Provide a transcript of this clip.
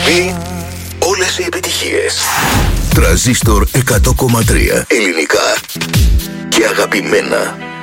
εκπομπή όλες οι επιτυχίες. Τρανζίστορ 100,3 ελληνικά και αγαπημένα.